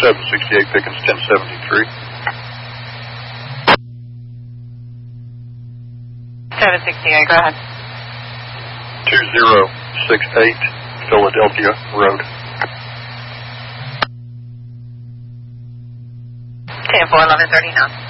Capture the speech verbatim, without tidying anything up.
seven sixty-eight Pickens, ten seventy-three. seven sixty-eight, go ahead. two zero six eight Philadelphia Road. ten four, eleven thirty now.